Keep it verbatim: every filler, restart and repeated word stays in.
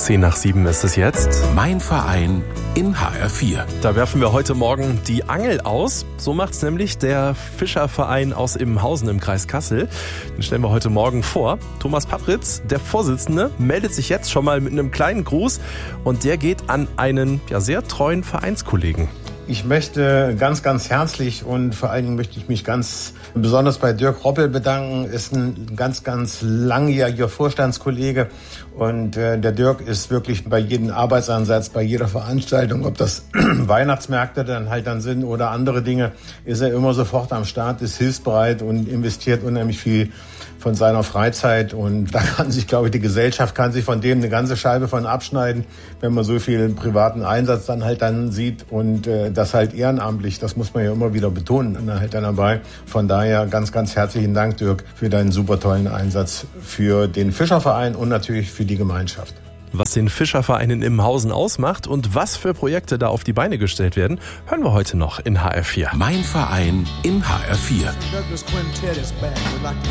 Zehn nach sieben ist es jetzt. Mein Verein in H R vier. Da werfen wir heute Morgen die Angel aus. So macht's nämlich der Fischerverein aus Immenhausen im Kreis Kassel. Den stellen wir heute Morgen vor. Thomas Papritz, der Vorsitzende, meldet sich jetzt schon mal mit einem kleinen Gruß. Und der geht an einen ja, sehr treuen Vereinskollegen. Ich möchte ganz, ganz herzlich und vor allen Dingen möchte ich mich ganz besonders bei Dirk Roppel bedanken. Ist ein ganz, ganz langjähriger Vorstandskollege und äh, der Dirk ist wirklich bei jedem Arbeitsansatz, bei jeder Veranstaltung, ob das Weihnachtsmärkte dann halt dann sind oder andere Dinge, ist er immer sofort am Start, ist hilfsbereit und investiert unheimlich viel von seiner Freizeit und da kann sich, glaube ich, die Gesellschaft kann sich von dem eine ganze Scheibe von abschneiden, wenn man so viel privaten Einsatz dann halt dann sieht und äh, das halt ehrenamtlich, das muss man ja immer wieder betonen, und dann halt dann dabei. Von daher ganz, ganz herzlichen Dank, Dirk, für deinen super tollen Einsatz für den Fischerverein und natürlich für die Gemeinschaft. Was den Fischerverein in Immenhausen ausmacht und was für Projekte da auf die Beine gestellt werden, hören wir heute noch in H R vier. Mein Verein in H R vier.